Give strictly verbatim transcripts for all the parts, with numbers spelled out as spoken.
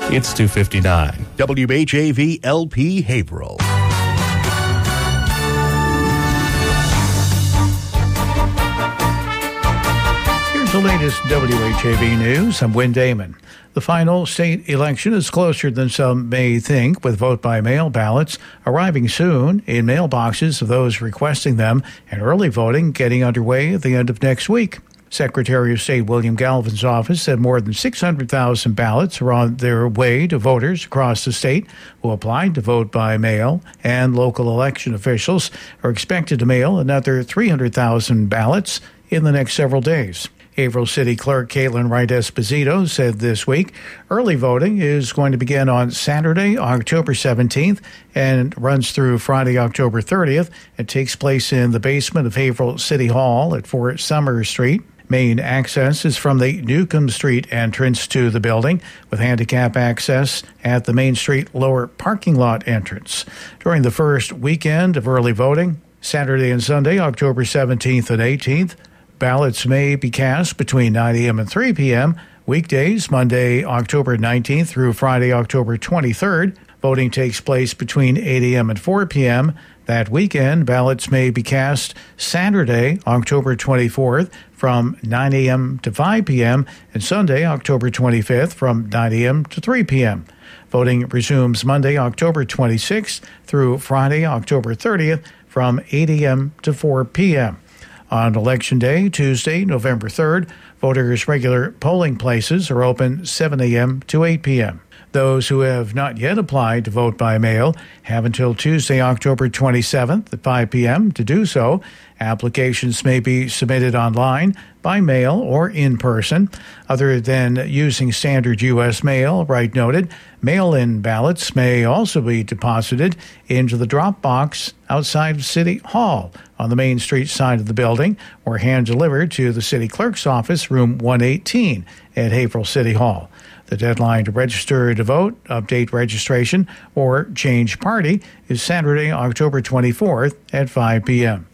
It's two fifty-nine. W H A V L P Haverhill. Here's the latest W H A V news. I'm Wynn Damon. The final state election is closer than some may think, with vote-by-mail ballots arriving soon in mailboxes of those requesting them, and early voting getting underway at the end of next week. Secretary of State William Galvin's office said more than six hundred thousand ballots are on their way to voters across the state who applied to vote by mail, and local election officials are expected to mail another three hundred thousand ballots in the next several days. Haverhill City Clerk Caitlin Wright Esposito said this week early voting is going to begin on Saturday, October seventeenth, and runs through Friday, October thirtieth. It takes place in the basement of Haverhill City Hall at four Summer Street. Main access is from the Newcomb Street entrance to the building, with handicap access at the Main Street lower parking lot entrance. During the first weekend of early voting, Saturday and Sunday, October seventeenth and eighteenth, ballots may be cast between nine a.m. and three p.m. Weekdays, Monday, October nineteenth through Friday, October twenty-third. Voting takes place between eight a.m. and four p.m. That weekend, ballots may be cast Saturday, October twenty-fourth, from nine a.m. to five p.m., and Sunday, October twenty-fifth, from nine a.m. to three p.m. Voting resumes Monday, October twenty-sixth through Friday, October thirtieth, from eight a.m. to four p.m. On Election Day, Tuesday, November third, voters' regular polling places are open seven a.m. to eight p.m. Those who have not yet applied to vote by mail have until Tuesday, October twenty-seventh at five p.m. to do so. Applications may be submitted online, by mail, or in person. Other than using standard U S mail, Wright noted, mail-in ballots may also be deposited into the drop box outside of City Hall on the Main Street side of the building, or hand-delivered to the City Clerk's office, room one eighteen at Haverhill City Hall. The deadline to register to vote, update registration, or change party is Saturday, October twenty-fourth at five p.m.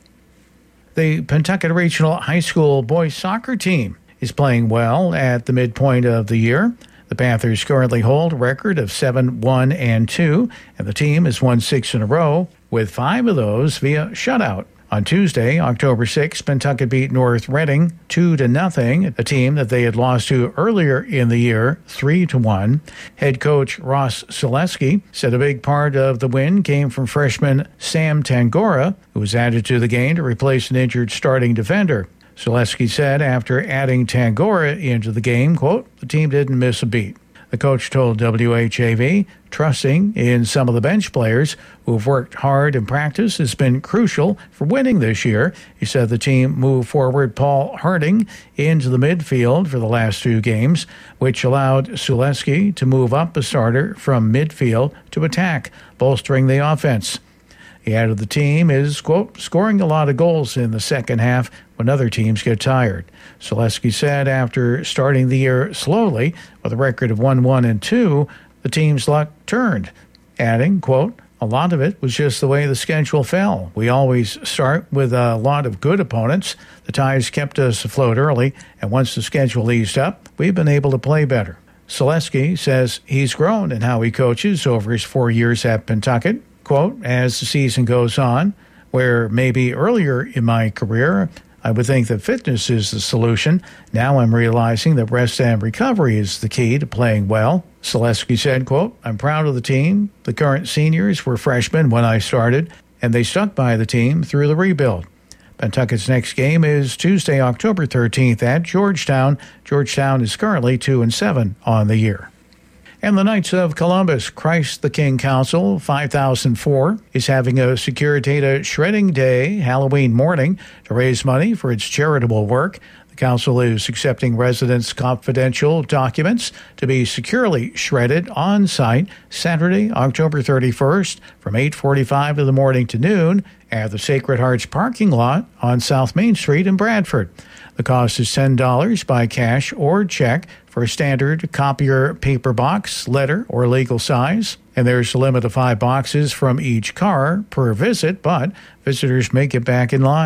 The Pentucket Regional High School boys soccer team is playing well at the midpoint of the year. The Panthers currently hold a record of seven one and two, and the team has won six in a row, with five of those via shutout. On Tuesday, October sixth, Pentucket beat North Reading two to nothing, a team that they had lost to earlier in the year three to one. Head coach Ross Selesky said a big part of the win came from freshman Sam Tangora, who was added to the game to replace an injured starting defender. Selesky said after adding Tangora into the game, quote, "The team didn't miss a beat." The coach told W H A V, trusting in some of the bench players who have worked hard in practice has been crucial for winning this year. He said the team moved forward Paul Harding into the midfield for the last two games, which allowed Selesky to move up a starter from midfield to attack, bolstering the offense. He added the team is, quote, scoring a lot of goals in the second half when other teams get tired. Selesky said after starting the year slowly with a record of one one and two, the team's luck turned, adding, quote, a lot of it was just the way the schedule fell. We always start with a lot of good opponents. The ties kept us afloat early, and once the schedule eased up, we've been able to play better. Selesky says he's grown in how he coaches over his four years at Pentucket. Quote, as the season goes on, where maybe earlier in my career I would think that fitness is the solution, now I'm realizing that rest and recovery is the key to playing well. Selesky said, quote, I'm proud of the team. The current seniors were freshmen when I started, and they stuck by the team through the rebuild. Pentucket's next game is Tuesday, October thirteenth at Georgetown. Georgetown is currently two and seven on the year. And the Knights of Columbus Christ the King Council five thousand four is having a Securitate Shredding Day Halloween morning to raise money for its charitable work. The council is accepting residents' confidential documents to be securely shredded on site Saturday, October thirty-first from eight forty-five in the morning to noon at the Sacred Hearts parking lot on South Main Street in Bradford. The cost is ten dollars by cash or check for a standard copier paper box, letter, or legal size. And there's a limit of five boxes from each car per visit, but visitors may get back in line.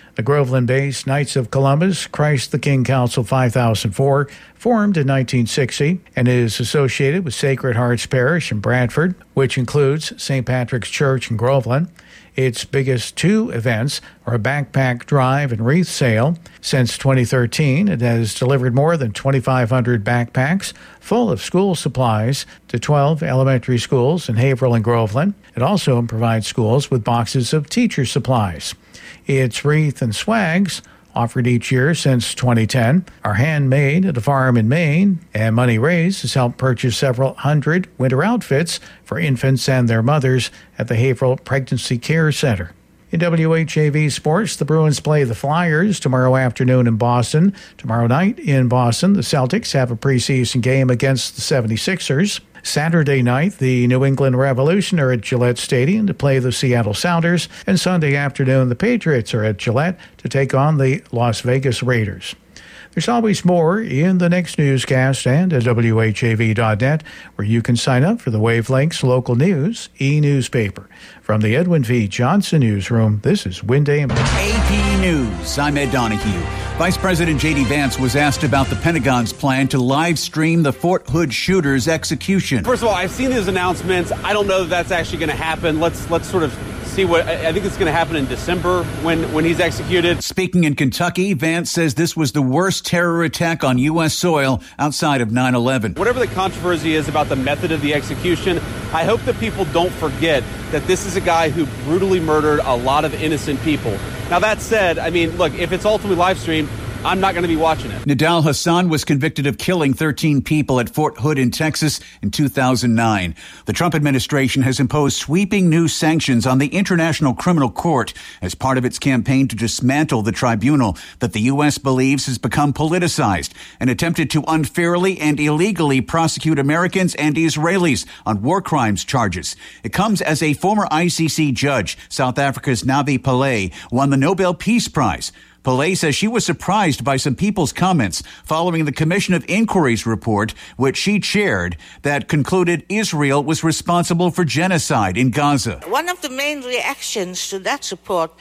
The Groveland-based Knights of Columbus Christ the King Council five thousand four formed in nineteen sixty and is associated with Sacred Hearts Parish in Bradford, which includes Saint Patrick's Church in Groveland. Its biggest two events are a backpack drive and wreath sale. Since twenty thirteen, it has delivered more than twenty-five hundred backpacks full of school supplies to twelve elementary schools in Haverhill and Groveland. It also provides schools with boxes of teacher supplies. Its wreath and swags, offered each year since twenty ten, are handmade at a farm in Maine, and money raised has helped purchase several hundred winter outfits for infants and their mothers at the Haverhill Pregnancy Care Center. In W H A V Sports, the Bruins play the Flyers tomorrow afternoon in Boston. Tomorrow night in Boston, the Celtics have a preseason game against the seventy-sixers. Saturday night, the New England Revolution are at Gillette Stadium to play the Seattle Sounders, and Sunday afternoon, the Patriots are at Gillette to take on the Las Vegas Raiders. There's always more in the next newscast and at W H A V dot net, where you can sign up for the Wavelengths Local News e-newspaper. From the Edwin V. Johnson Newsroom, this is Win Damon. A P News, I'm Ed Donahue. Vice President J D. Vance was asked about the Pentagon's plan to live stream the Fort Hood shooter's execution. First of all, I've seen these announcements. I don't know that that's actually going to happen. Let's let's sort of see what I think it's going to happen in December when, when he's executed. Speaking in Kentucky, Vance says this was the worst terror attack on U S soil outside of nine eleven. Whatever the controversy is about the method of the execution, I hope that people don't forget that this is a guy who brutally murdered a lot of innocent people. Now, that said, I mean, look, if it's ultimately live streamed, I'm not going to be watching it. Nidal Hassan was convicted of killing thirteen people at Fort Hood in Texas in two thousand nine. The Trump administration has imposed sweeping new sanctions on the International Criminal Court as part of its campaign to dismantle the tribunal that the U S believes has become politicized and attempted to unfairly and illegally prosecute Americans and Israelis on war crimes charges. It comes as a former I C C judge, South Africa's Navi Pillay, won the Nobel Peace Prize. Pillay says she was surprised by some people's comments following the Commission of Inquiry's report, which she chaired, that concluded Israel was responsible for genocide in Gaza. One of the main reactions to that report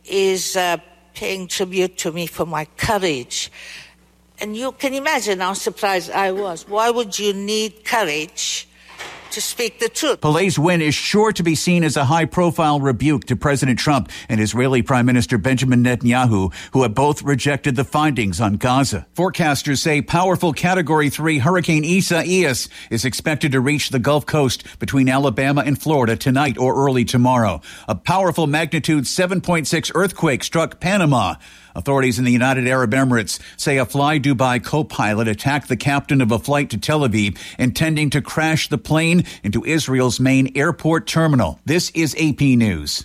is uh, paying tribute to me for my courage. And you can imagine how surprised I was. Why would you need courage to speak the truth? Pillay's win is sure to be seen as a high-profile rebuke to President Trump and Israeli Prime Minister Benjamin Netanyahu, who have both rejected the findings on Gaza. Forecasters say powerful Category three Hurricane Isaias is expected to reach the Gulf Coast between Alabama and Florida tonight or early tomorrow. A powerful magnitude seven point six earthquake struck Panama. Authorities in the United Arab Emirates say a Fly Dubai co-pilot attacked the captain of a flight to Tel Aviv, intending to crash the plane into Israel's main airport terminal. This is A P News.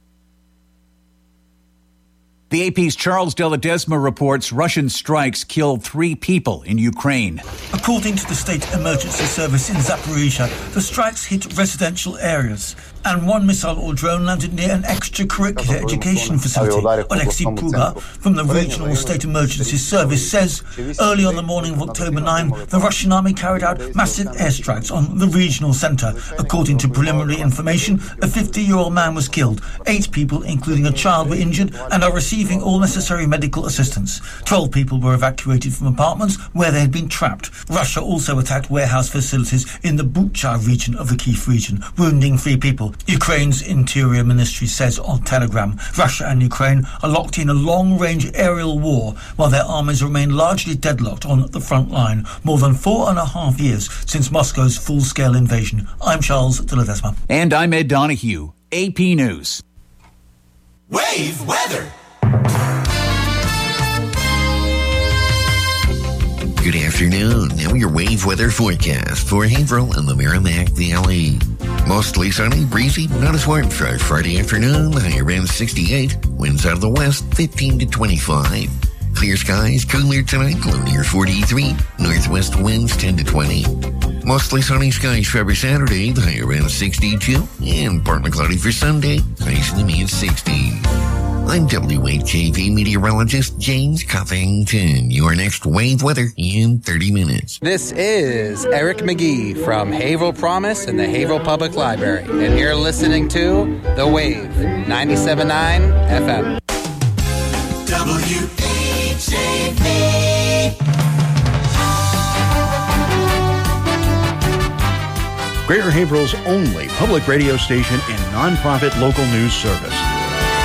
The A P's Charles De Ledesma reports Russian strikes killed three people in Ukraine. According to the State Emergency Service in Zaporizhia, the strikes hit residential areas, and one missile or drone landed near an extracurricular education facility. Alexei Puga from the Regional State Emergency Service says early on the morning of October ninth, the Russian army carried out massive airstrikes on the regional centre. According to preliminary information, a fifty-year-old man was killed. Eight people, including a child, were injured and are receiving all necessary medical assistance. Twelve people were evacuated from apartments where they had been trapped. Russia also attacked warehouse facilities in the Bucha region of the Kyiv region, wounding three people. Ukraine's Interior Ministry says on Telegram, Russia and Ukraine are locked in a long-range aerial war while their armies remain largely deadlocked on the front line, more than four and a half years since Moscow's full-scale invasion. I'm Charles De Ledesma. And I'm Ed Donahue, A P News. Wave weather. Good afternoon. Now your wave weather forecast for Haverhill and the Merrimack Valley. Mostly sunny, breezy, not as warm for Friday afternoon. High around sixty-eight. Winds out of the west, fifteen to twenty-five. Clear skies, cooler tonight, low near forty-three. Northwest winds ten to twenty. Mostly sunny skies for Saturday, high around sixty-two. And partly cloudy for Sunday, highs in the mid sixties. I'm W H A V meteorologist James Covington. Your next wave weather in thirty minutes. This is Eric McGee from Haverhill Promise and the Haverhill Public Library, and you're listening to The Wave, ninety-seven point nine F M. W H A V. Greater Haverhill's only public radio station and nonprofit local news service.